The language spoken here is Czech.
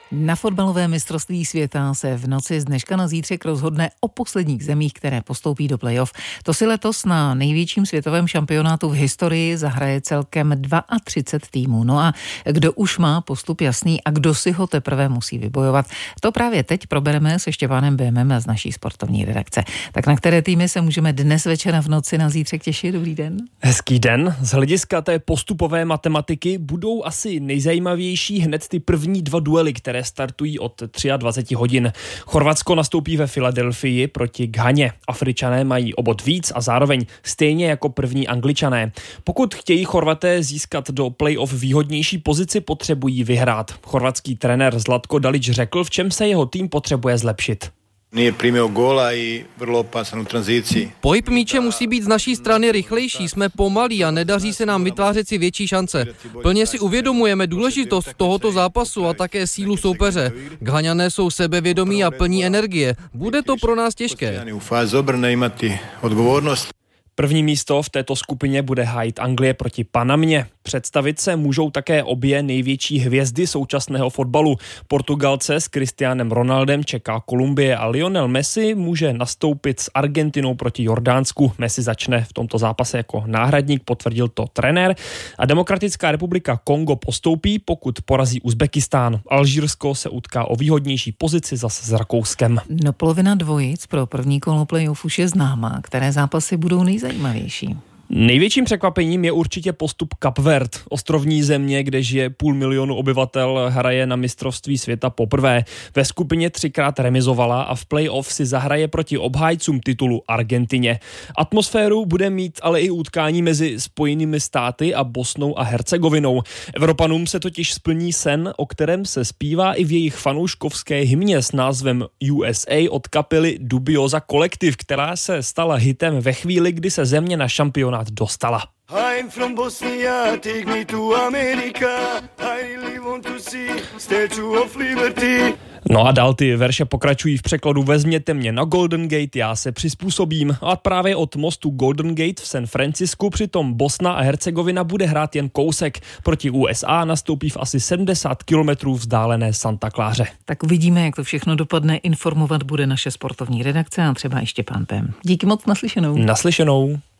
Na fotbalové mistrovství světa se v noci z dneška na zítřek rozhodne o posledních zemích, které postoupí do play-off. To si letos na největším světovém šampionátu v historii zahraje celkem 32 týmů. No a kdo už má postup jasný a kdo si ho teprve musí vybojovat, to právě teď probereme se Štěpánem Bémem z naší sportovní redakce. Tak na které týmy se můžeme dnes večer v noci na zítřek těšit? Dobrý den. Hezký den. Z hlediska té postupové matematiky budou asi nejzajímavější hned ty první dva duely, které startují od 23 hodin. Chorvatsko nastoupí ve Filadelfii proti Ghaně. Afričané mají o bod víc a zároveň stejně jako první Angličané. Pokud chtějí Chorvaté získat do play-off výhodnější pozici, potřebují vyhrát. Chorvatský trenér Zlatko Dalić řekl, v čem se jeho tým potřebuje zlepšit. Nije primio gola i vrlo opasan u tranziciji. Pohyb míče musí být z naší strany rychlejší, jsme pomalí a nedaří se nám vytvářet si větší šance. Plně si uvědomujeme důležitost tohoto zápasu a také sílu soupeře. Ghaňané jsou sebevědomí a plní energie. Bude to pro nás těžké. U fázi obrane imati odgovornost. První místo v této skupině bude hájit Anglie proti Panamě. Představit se můžou také obě největší hvězdy současného fotbalu. Portugalce s Cristianem Ronaldem čeká Kolumbie a Lionel Messi může nastoupit s Argentinou proti Jordánsku. Messi začne v tomto zápase jako náhradník, potvrdil to trenér. A Demokratická republika Kongo postoupí, pokud porazí Uzbekistán. Alžírsko se utká o výhodnější pozici zase s Rakouskem. No, polovina dvojic pro první kolo play-off už je známá. Které zápasy budou nejzajímavější? Největším překvapením je určitě postup Kapverd. Ostrovní země, kde žije 500 000 obyvatel, hraje na mistrovství světa poprvé. Ve skupině 3krát remizovala a v play-off si zahraje proti obhájcům titulu Argentině. Atmosféru bude mít ale i utkání mezi Spojenými státy a Bosnou a Hercegovinou. Evropanům se totiž splní sen, o kterém se zpívá i v jejich fanouškovské hymně s názvem USA od kapely Dubioza Collective, která se stala hitem ve chvíli, kdy se země na šampionát dostala. I'm from Bosnia, take me to America. I really want to see Statue of Liberty. No a dál ty verše pokračují v překladu Vezměte mě na Golden Gate, já se přizpůsobím. A právě od mostu Golden Gate v San Francisku přitom Bosna a Hercegovina bude hrát jen kousek. Proti USA nastoupí v asi 70 kilometrů vzdálené Santa Cláře. Tak uvidíme, jak to všechno dopadne. Informovat bude naše sportovní redakce a třeba i Štěpán Bém. Díky moc, naslyšenou. Naslyšenou.